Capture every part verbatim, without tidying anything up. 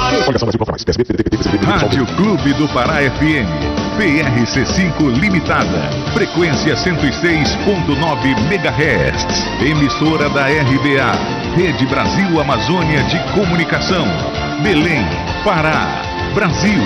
Rádio Clube do Pará F M, P R C cinco Limitada, frequência cento e seis ponto nove megahertz, emissora da R B A, Rede Brasil Amazônia de Comunicação, Belém, Pará, Brasil.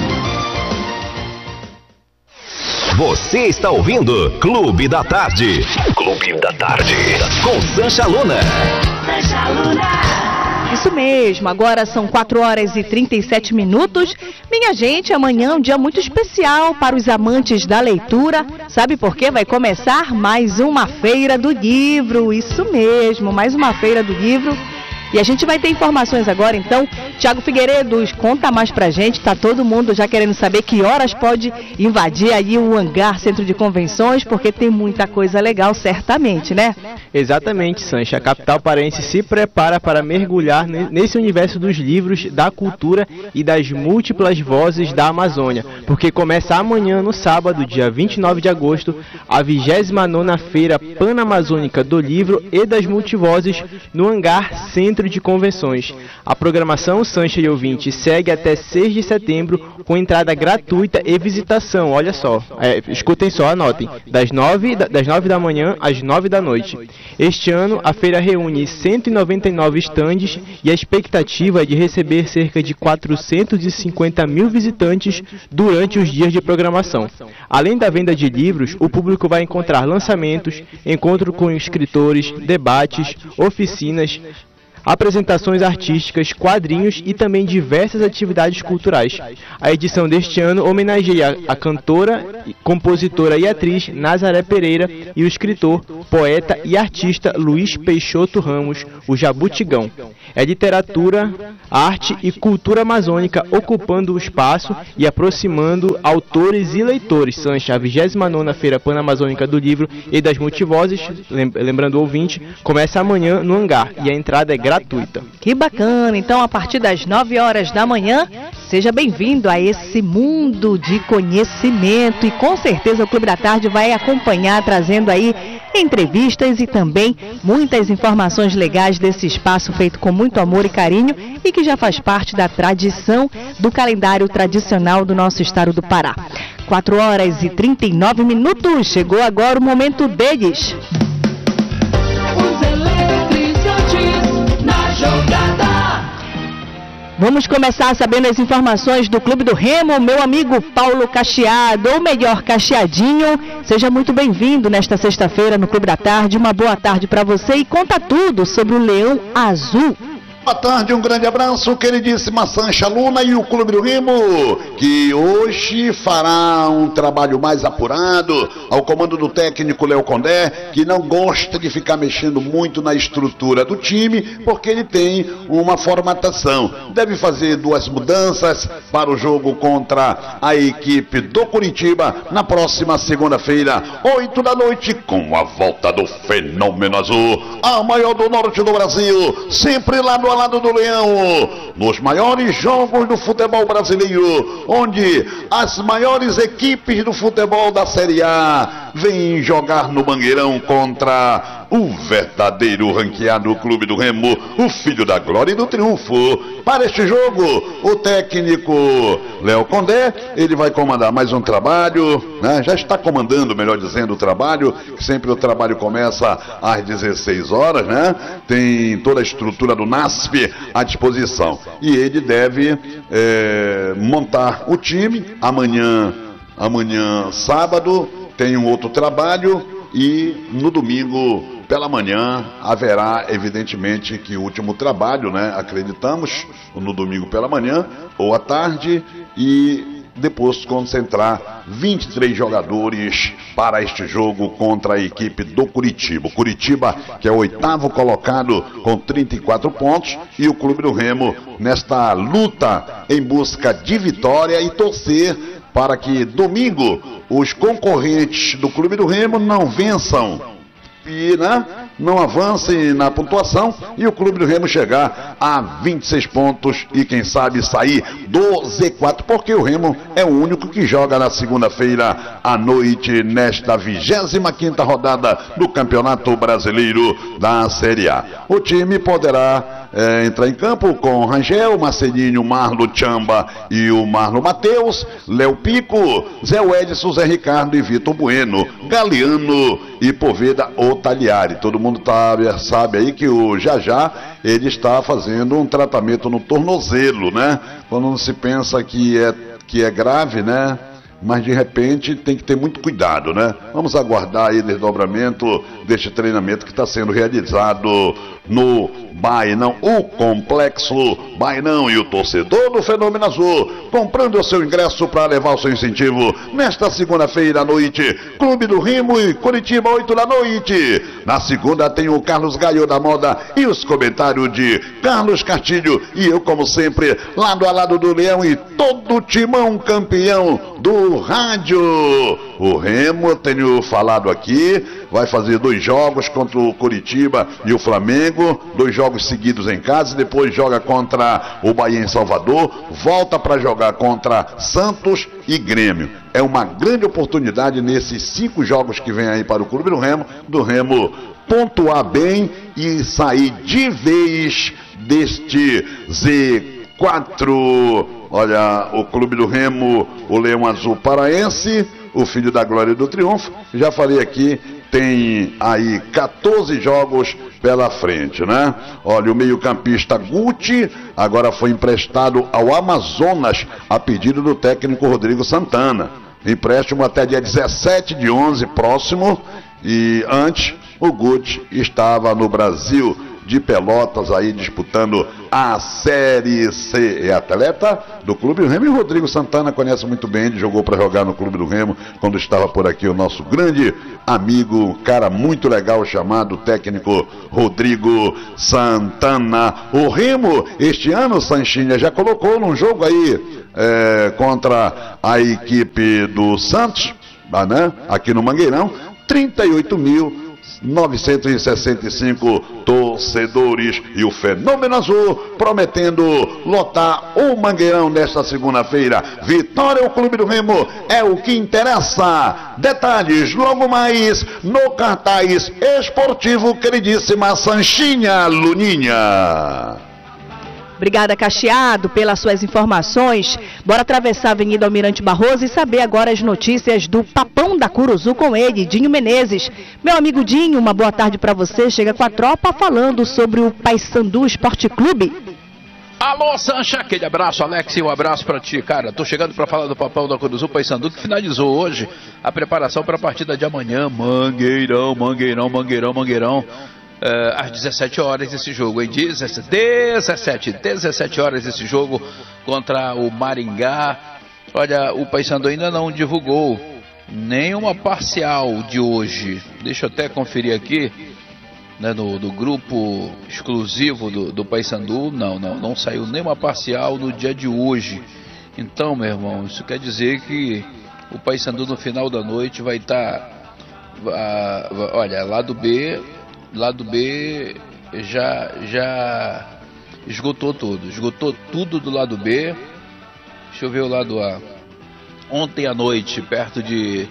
Você está ouvindo Clube da Tarde. Clube da Tarde, com Sancha Luna. Sancha Luna. Isso mesmo, agora são quatro horas e trinta e sete minutos. Minha gente, amanhã é um dia muito especial para os amantes da leitura. Sabe por quê? Vai começar mais uma Feira do Livro. Isso mesmo, mais uma Feira do Livro. E a gente vai ter informações agora, então. Tiago Figueiredo, conta mais pra gente. Tá todo mundo já querendo saber que horas pode invadir aí o hangar Centro de Convenções, porque tem muita coisa legal, certamente, né? Exatamente, Sancha. A capital paraense se prepara para mergulhar nesse universo dos livros, da cultura e das múltiplas vozes da Amazônia, porque começa amanhã, no sábado, dia vinte e nove de agosto, a vigésima nona Feira Panamazônica do Livro e das Multivozes no hangar Centro de Convenções. A programação, Sancha e ouvinte, segue até seis de setembro com entrada gratuita e visitação. Olha só, é, escutem só, anotem, das nove, das nove da manhã às nove da noite. Este ano, a feira reúne cento e noventa e nove estandes e a expectativa é de receber cerca de quatrocentos e cinquenta mil visitantes durante os dias de programação. Além da venda de livros, o público vai encontrar lançamentos, encontro com escritores, debates, oficinas, apresentações artísticas, quadrinhos e também diversas atividades culturais. A edição deste ano homenageia a cantora, compositora e atriz Nazaré Pereira e o escritor, poeta e artista Luiz Peixoto Ramos, o Jabutigão. É literatura, arte e cultura amazônica ocupando o espaço e aproximando autores e leitores. Sancha, a vigésima nona Feira Panamazônica do Livro e das Multivozes, lembrando o ouvinte, começa amanhã no hangar e a entrada é gratuita. Que bacana! Então, a partir das nove horas da manhã, seja bem-vindo a esse mundo de conhecimento e com certeza o Clube da Tarde vai acompanhar, trazendo aí entrevistas e também muitas informações legais desse espaço feito com muito amor e carinho e que já faz parte da tradição do calendário tradicional do nosso estado do Pará. quatro horas e trinta e nove minutos, chegou agora o momento deles. Os eletrizantes na jogada. Vamos começar sabendo as informações do Clube do Remo, meu amigo Paulo Cacheado, ou melhor, Cacheadinho. Seja muito bem-vindo nesta sexta-feira no Clube da Tarde. Uma boa tarde para você e conta tudo sobre o Leão Azul. Boa tarde, um grande abraço, queridíssima Sancha Luna e o Clube do Remo, que hoje fará um trabalho mais apurado, ao comando do técnico Léo Condé, que não gosta de ficar mexendo muito na estrutura do time, porque ele tem uma formatação. Deve fazer duas mudanças para o jogo contra a equipe do Curitiba, na próxima segunda-feira, oito da noite, com a volta do Fenômeno Azul, a maior do norte do Brasil, sempre lá no ao lado do Leão, nos maiores jogos do futebol brasileiro, onde as maiores equipes do futebol da Série A vêm jogar no Mangueirão contra o verdadeiro ranqueado Clube do Remo, o filho da glória e do triunfo. Para este jogo, o técnico Léo Condé, ele vai comandar mais um trabalho, né? Já está comandando, melhor dizendo, o trabalho, que sempre o trabalho começa às dezesseis horas, né? Tem toda a estrutura do N A S P à disposição. E ele deve é, montar o time. Amanhã, amanhã, sábado, tem um outro trabalho e no domingo pela manhã haverá, evidentemente, que o último trabalho, né? Acreditamos, no domingo pela manhã ou à tarde, e depois concentrar vinte e três jogadores para este jogo contra a equipe do Curitiba. O Curitiba, que é o oitavo colocado com trinta e quatro pontos, e o Clube do Remo nesta luta em busca de vitória e torcer para que domingo os concorrentes do Clube do Remo não vençam e, né, não avance na pontuação e o Clube do Remo chegar a vinte e seis pontos e quem sabe sair do Z quatro, porque o Remo é o único que joga na segunda-feira à noite nesta vigésima quinta rodada do Campeonato Brasileiro da Série A. O time poderá é, entrar em campo com Rangel, Marcelinho, Marlo Chamba e o Marlo Mateus, Léo Pico, Zé Edson, Zé Ricardo e Vitor Bueno, Galeano e Poveda Otaliari. Todo mundo tá, sabe aí que o Jajá, ele está fazendo um tratamento no tornozelo, né? Quando não se pensa que é, que é grave, né? Mas de repente tem que ter muito cuidado, né? Vamos aguardar aí o desdobramento deste treinamento que está sendo realizado no Bainão, o Complexo Bainão, e o torcedor do Fenômeno Azul comprando o seu ingresso para levar o seu incentivo nesta segunda-feira à noite. Clube do Remo e Curitiba, oito da noite. Na segunda tem o Carlos Gaio da Moda e os comentários de Carlos Castilho e eu, como sempre, lado a lado do Leão e todo o timão campeão do rádio. O Remo, eu tenho falado aqui, vai fazer dois jogos contra o Curitiba e o Flamengo, dois jogos seguidos em casa, depois joga contra o Bahia em Salvador, volta para jogar contra Santos e Grêmio. É uma grande oportunidade nesses cinco jogos que vem aí para o Clube do Remo, do Remo pontuar bem e sair de vez deste Z quatro. Olha, o Clube do Remo, o Leão Azul Paraense, o Filho da Glória e do Triunfo, já falei aqui, tem aí quatorze jogos pela frente, né? Olha, o meio-campista Guti agora foi emprestado ao Amazonas a pedido do técnico Rodrigo Santana. Empréstimo até dia dezessete de onze próximo, e antes o Guti estava no Brasil de Pelotas aí disputando a Série C. É atleta do Clube do Remo e o Rodrigo Santana conhece muito bem, ele jogou para jogar no Clube do Remo quando estava por aqui o nosso grande amigo, um cara muito legal chamado técnico Rodrigo Santana. O Remo este ano, Sanchinha, já colocou num jogo aí é, contra a equipe do Santos, né, aqui no Mangueirão, trinta e oito mil novecentos e sessenta e cinco torcedores, e o Fenômeno Azul prometendo lotar o Mangueirão nesta segunda-feira. Vitória ao Clube do Remo é o que interessa. Detalhes logo mais no cartaz esportivo, queridíssima Sanchinha Luninha. Obrigada, Cacheado, pelas suas informações. Bora atravessar a Avenida Almirante Barroso e saber agora as notícias do Papão da Curuzu com ele, Dinho Menezes. Meu amigo Dinho, uma boa tarde para você. Chega com a tropa falando sobre o Paysandu Esporte Clube. Alô, Sancha, aquele abraço, Alex, e um abraço pra ti, cara. Tô chegando pra falar do Papão da Curuzu, Paysandu, que finalizou hoje a preparação para a partida de amanhã. Mangueirão, Mangueirão, Mangueirão, Mangueirão. Uh, às dezessete horas esse jogo, hein? dezessete, dezessete horas esse jogo contra o Maringá. Olha, o Paysandu ainda não divulgou nenhuma parcial de hoje. Deixa eu até conferir aqui, né, no, no grupo exclusivo do, do Paysandu. Não, não, não saiu nenhuma parcial no dia de hoje. Então, meu irmão, isso quer dizer que o Paysandu no final da noite vai estar, tá, uh, olha, lado B... Lado B já, já esgotou tudo, esgotou tudo do lado B. Deixa eu ver o lado A. Ontem à noite, perto de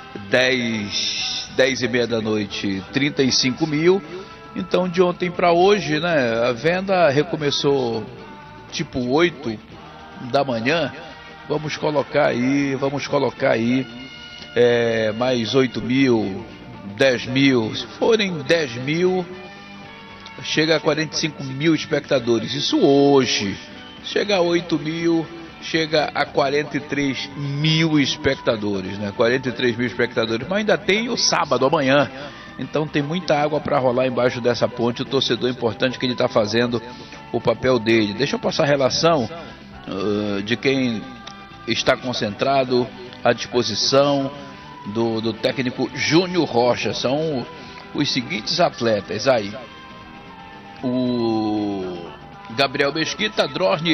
dez, dez e meia da noite, trinta e cinco mil. Então de ontem para hoje, né, a venda recomeçou tipo oito da manhã. Vamos colocar aí, vamos colocar aí é, mais oito mil. dez mil, se forem dez mil, chega a quarenta e cinco mil espectadores, isso hoje. Chega a oito mil, chega a quarenta e três mil espectadores, né? quarenta e três mil espectadores, mas ainda tem o sábado, amanhã, então tem muita água para rolar embaixo dessa ponte. O torcedor é importante que ele está fazendo o papel dele. Deixa eu passar a relação uh, de quem está concentrado, à disposição Do, do técnico Júnior Rocha. São os seguintes atletas aí: o Gabriel Mesquita, Drosne,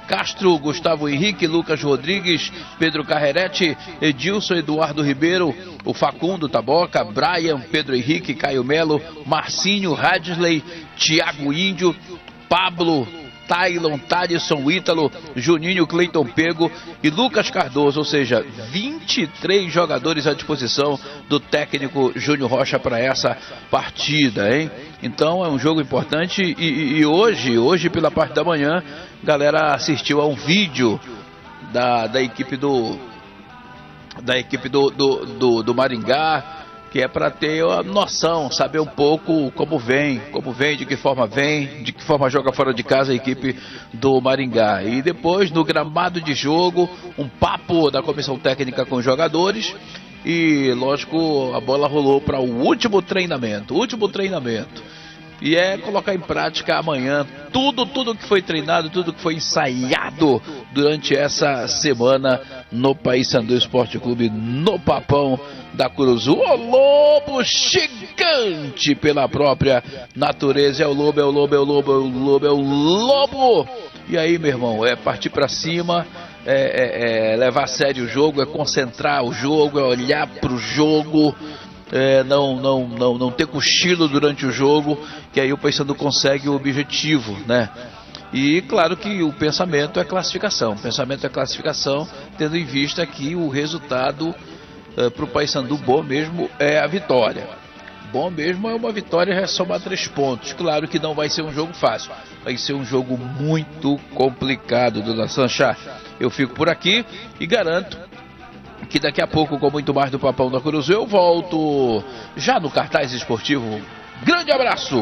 Castro, Gustavo Henrique, Lucas Rodrigues, Pedro Carrerete, Edilson, Eduardo Ribeiro, o Facundo Taboca, Brian, Pedro Henrique, Caio Melo, Marcinho, Radley, Thiago Índio, Pablo, Tailon, Thalisson, Ítalo, Juninho, Cleiton Pego e Lucas Cardoso, ou seja, vinte e três jogadores à disposição do técnico Júnior Rocha para essa partida, hein? Então é um jogo importante e, e, e hoje, hoje pela parte da manhã, a galera assistiu a um vídeo da, da equipe do da equipe do, do, do, do Maringá, que é para ter a noção, saber um pouco como vem, como vem, de que forma vem, de que forma joga fora de casa a equipe do Maringá. E depois, no gramado de jogo, um papo da comissão técnica com os jogadores e, lógico, a bola rolou para o último treinamento, último treinamento. E é colocar em prática amanhã tudo, tudo que foi treinado, tudo que foi ensaiado durante essa semana no Paysandu Esporte Clube, no Papão da Curuzu. O lobo gigante pela própria natureza. É o lobo, é o lobo, é o lobo, é o lobo, é o lobo. E aí, meu irmão, é partir pra cima, é, é, é levar a sério o jogo, é concentrar o jogo, é olhar pro jogo. É, não, não, não, não ter cochilo durante o jogo, que aí o Paysandu consegue o objetivo, né? E claro que o pensamento é classificação, o pensamento é classificação, tendo em vista que o resultado é, para o Paysandu bom mesmo é a vitória. Bom mesmo é uma vitória é somar três pontos. Claro que não vai ser um jogo fácil, vai ser um jogo muito complicado, dona Sancha. Eu fico por aqui e garanto que daqui a pouco, com muito mais do Papão da Curuzu, eu volto já no Cartaz Esportivo. Grande abraço!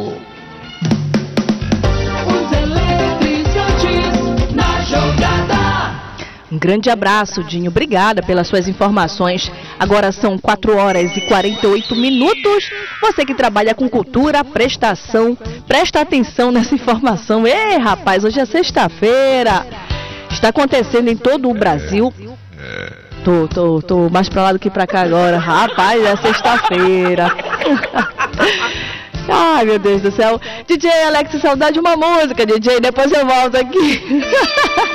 Os eletrizantes na jogada. Um grande abraço, Dinho. Obrigada pelas suas informações. Agora são quatro horas e quarenta e oito minutos. Você que trabalha com cultura, prestação, presta atenção nessa informação. Ei, rapaz, hoje é sexta-feira. Está acontecendo em todo o Brasil. Tô, tô, tô mais pra lá do que pra cá agora. Rapaz, é sexta-feira. Ai, meu Deus do céu. D J Alex, saudade de uma música, D J. Depois eu volto aqui.